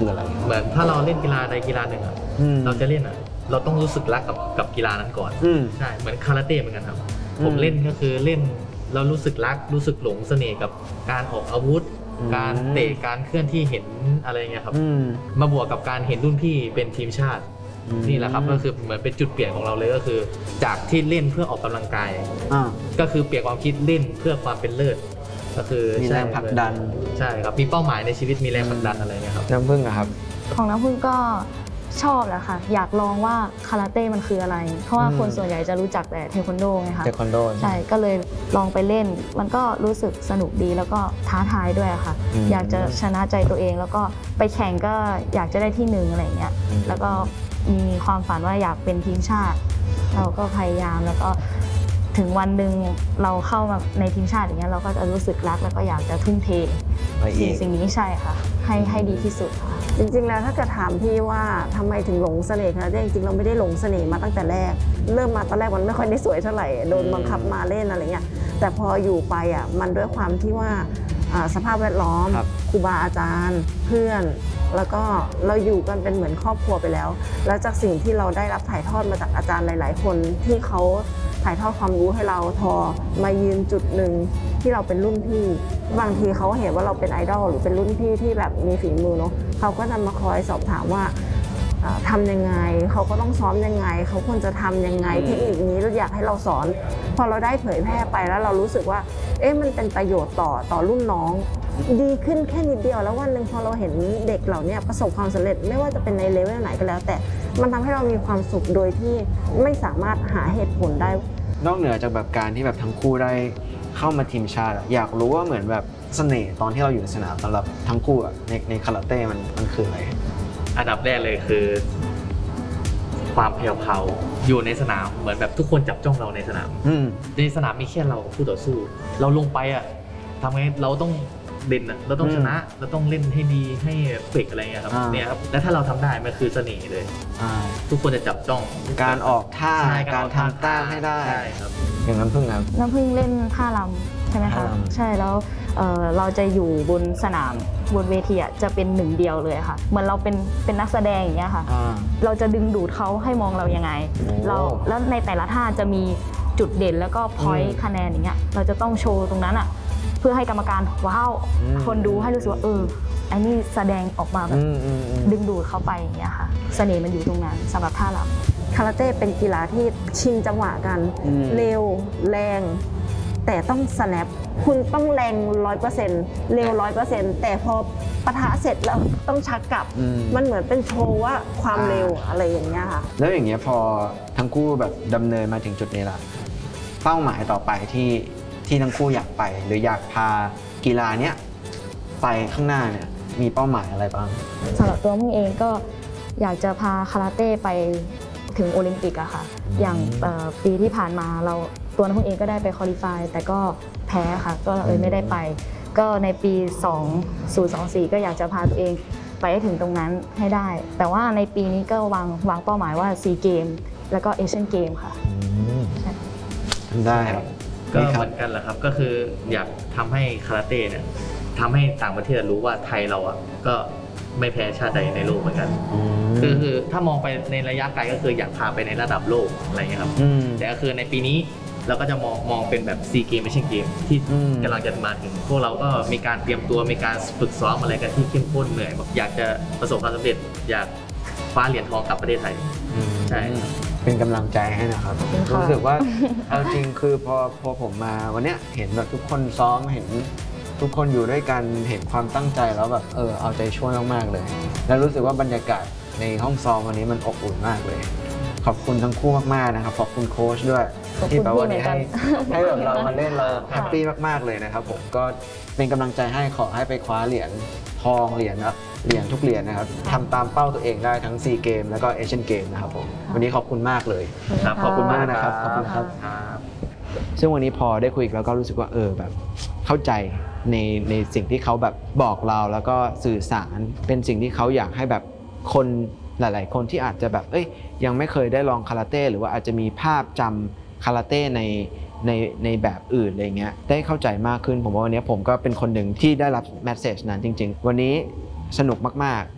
คืออะไรเหมือนถ้าเราเล่นกีฬาใดกีฬาหนึ่งเราจะเล่นเราต้องรู้สึกรักกับกีฬานั้นก่อนใช่เหมือนคาราเต้เหมือนกันครับผมเล่นก็คือเล่นเรารู้สึกรักรู้สึกหลงเสน่ห์กับการออกอาวุธการเตะการเคลื่อนที่เห็นอะไรเงี้ยครับมาบวกกับการเห็นรุ่นพี่เป็นทีมชาตินี่แหละครับก็คือเหมือนเป็นจุดเปลี่ยนของเราเลยก็คือจากที่เล่นเพื่อออกกำลังกายก็คือเปลี่ยนความคิดเล่นเพื่อความเป็นเลิศก็คือมีแรงผลักดันใช่ครับมีเป้าหมายในชีวิตมีแรงผลักดันอะไรเงี้ยครับน้ำผึ้งครับของน้ำผึ้งก็ชอบแหละค่ะอยากลองว่าคาราเต้มันคืออะไรเพราะว่าคนส่วนใหญ่จะรู้จักแต่เทควันโดไงคะเทควันโดใช่ก็เลยลองไปเล่นมันก็รู้สึกสนุกดีแล้วก็ท้าทายด้วยค่ะอยากจะชนะใจตัวเองแล้วก็ไปแข่งก็อยากจะได้ที่1อะไรเงี้ยแล้วก็มีความฝันว่าอยากเป็นทีมชาติเราก็พยายามแล้วก็ถึงวันหนึ่งเราเข้ามาในทีมชาติอย่างเงี้ยเราก็จะรู้สึกรักแล้วก็อยากจะทุ่มเทสิ่งนี้ใช่ค่ะให้ดีที่สุดค่ะจริงๆแล้วถ้าเกิดถามพี่ว่าทำไมถึงหลงเสน่ห์คะจริงๆเราไม่ได้หลงเสน่ห์มาตั้งแต่แรกเริ่มมาตอนแรกมันไม่ค่อยได้สวยเท่าไหร่โดนบังคับมาเล่นอะไรเงี้ยแต่พออยู่ไปมันด้วยความที่ว่าสภาพแวดล้อมครูบาอาจารย์เพื่อนแล้วก็เราอยู่กันเป็นเหมือนครอบครัวไปแล้วแล้วจากสิ่งที่เราได้รับถ่ายทอดมาจากอาจารย์หลายๆคนที่เขาถ่ายทอดความรู้ให้เราพอมายืนจุดหนึ่งที่เราเป็นรุ่นพี่บางทีเขาเห็นว่าเราเป็นไอดอลหรือเป็นรุ่นพี่ที่แบบมีฝีมือเนาะเขาก็จะมาคอยสอบถามว่าทำยังไงเขาก็ต้องซ้อมยังไงเขาควรจะทำยังไงเทคนิคนี้เราอยากให้เราสอนพอเราได้เผยแพร่ไปแล้วเรารู้สึกว่ามันเป็นประโยชน์ต่อรุ่นน้องดีขึ้นแค่นิดเดียวแล้ววันหนึ่งพอเราเห็นเด็กเหล่านี้ประสบความสำเร็จไม่ว่าจะเป็นในเลเวลไหนก็แล้วแต่มันทำให้เรามีความสุขโดยที่ไม่สามารถหาเหตุผลได้นอกเหนือจากแบบการที่แบบทั้งคู่ได้เข้ามาทีมชาติอยากรู้ว่าเหมือนแบบเสน่ห์ตอนที่เราอยู่ในสนามสำหรับทั้งคู่ในคาราเต้มันคืออะไรอันดับแรกเลยคือความแผ่วๆอยู่ในสนามเหมือนแบบทุกคนจับจ้องเราในสนามในสนามมีแค่เราคู่ต่อสู้เราลงไปทำไงเราต้องเด่นเราต้องชนะเราต้องเล่นให้ดีให้เฟกอะไรเงี้ยครับเนี่ยครับและถ้าเราทำได้มันคือเสน่ห์เลยทุกคนจะจับจ้องการออกท่าการทำท่าให้ได้ใช่ครับอย่างน้ำผึ้งครับน้ำผึ้งเล่นท่ารำใช่ไหมคะใช่แล้วเราจะอยู่บนสนามบนเวทีจะเป็นหนึ่งเดียวเลยค่ะเหมือนเราเป็นนักแสดงอย่างเงี้ยค่ะเราจะดึงดูดเขาให้มองเรายังไงแล้วในแต่ละท่าจะมีจุดเด่นแล้วก็พอยต์คะแนนอย่างเงี้ยเราจะต้องโชว์ตรงนั้นเพื่อให้กรรมการว้าวคนดูให้รู้สึกว่าไอ้นี่แสดงออกมาแบบดึงดูดเข้าไปอย่างเงี้ยค่ะเสน่ห์มันอยู่ตรงนั้นสำหรับท่ารำคาราเต้เป็นกีฬาที่ชิงจังหวะกันเร็วแรงแต่ต้องสแนปคุณต้องแรง 100% เร็ว 100% แต่พอปะทะเสร็จแล้วต้องชักกลับมันเหมือนเป็นโชว์ว่าความเร็วอะไรอย่างเงี้ยค่ะแล้วอย่างเงี้ยพอทั้งคู่แบบดำเนินมาถึงจุดนี้ละเป้าหมายต่อไปที่ทั้งคู่อยากไปหรืออยากพากีฬาเนี้ยไปข้างหน้าเนี่ยมีเป้าหมายอะไรบ้างสำหรับตัวมึงเองก็อยากจะพาคาราเต้ไปถึงโอลิมปิกอะค่ะอย่างปีที่ผ่านมาตัวน้ำพึ่งเองก็ได้ไปคอลิฟายแต่ก็แพ้ค่ะก็เลยไม่ได้ไปก็ในปี2024ก็อยากจะพาตัวเองไปให้ถึงตรงนั้นให้ได้แต่ว่าในปีนี้ก็วางเป้าหมายว่าซีเกมแล้วก็เอเชียนเกมค่ะได้ครับก็เหมือนกันแหละครับก็คืออยากทำให้คาราเต้เนี่ยทำให้ต่างประเทศรู้ว่าไทยเราก็ไม่แพ้ชาติใดในโลกเหมือนกันคือถ้ามองไปในระยะไกลก็คืออยากพาไปในระดับโลกอะไรเงี้ยครับแต่ก็คือในปีนี้เราก็จะมองเป็นแบบซีเกมไม่ใช่เกมที่กำลังจะมาถึงพวกเราก็มีการเตรียมตัวมีการฝึกซ้อมอะไรกันที่เข้มข้นเหนื่อยแบบอยากจะประสบความสำเร็จอยากคว้าเหรียญทองกลับประเทศไทยใช่เป็นกำลังใจให้นะครับรู้สึกว่าเอาจริงคือพอผมมาวันเนี้ยเห็นแบบทุกคนซ้อมเห็นทุกคนอยู่ด้วยกันเห็นความตั้งใจแล้วแบบเอาใจช่วยมากๆเลยแล้วรู้สึกว่าบรรยากาศในห้องซ้อมวันนี้มันอบอุ่นมากเลยขอบคุณทั้งคู่มากๆนะครับขอบคุณโค้ชด้วยที่แบบวันนี้ให้แบบเรามาเล่นเราแฮปปี้มากๆเลยนะครับผมก็เป็นกำลังใจให้ขอให้ไปคว้าเหรียญทองเหรียญทุกเหรียญนะครับทำตามเป้าตัวเองได้ทั้งซีเกมแล้วก็เอเชียนเกมนะครับผมวันนี้ขอบคุณมากเลยครับขอบคุณมากนะครับขอบคุณครับซึ่งวันนี้พอได้คุยแล้วก็รู้สึกว่าแบบเข้าใจในสิ่งที่เขาแบบบอกเราแล้วก็สื่อสารเป็นสิ่งที่เขาอยากให้แบบคนหลายๆคนที่อาจจะแบบยังไม่เคยได้ลองคาราเต้หรือว่าอาจจะมีภาพจำคาราเต้ในแบบอื่นอะไรเงี้ยได้เข้าใจมากขึ้นผมว่าวันนี้ผมก็เป็นคนหนึ่งที่ได้รับแมสเซจนั้นจริงๆวันนี้สนุกมาก